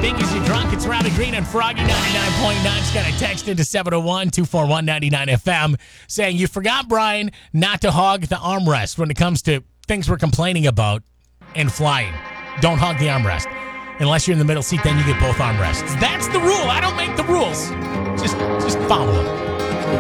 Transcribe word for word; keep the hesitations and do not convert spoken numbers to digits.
Bing is you drunk. It's Robbie Green and Froggy ninety-nine point nine. Just got a text into seven oh one, two four one, nine nine F M saying you forgot, Brian, not to hog the armrest when it comes to things we're complaining about and flying. Don't hog the armrest. Unless you're in the middle seat, then you get both armrests. That's the rule. I don't make the rules. Just, just follow them.